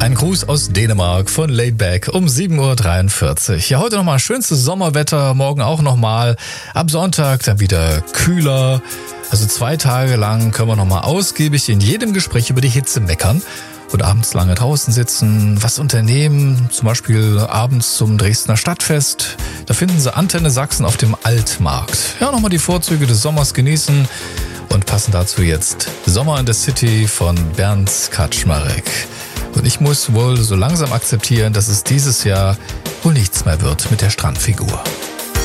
Ein Gruß aus Dänemark von Laidback um 7.43 Uhr. Ja, heute nochmal schönstes Sommerwetter, morgen auch nochmal. Ab Sonntag dann wieder kühler. Also 2 Tage lang können wir nochmal ausgiebig in jedem Gespräch über die Hitze meckern und abends lange draußen sitzen, was unternehmen, zum Beispiel abends zum Dresdner Stadtfest. Da finden Sie Antenne Sachsen auf dem Altmarkt. Ja, nochmal die Vorzüge des Sommers genießen und passen dazu jetzt Sommer in the City von Bernd Kaczmarek. Und ich muss wohl so langsam akzeptieren, dass es dieses Jahr wohl nichts mehr wird mit der Strandfigur.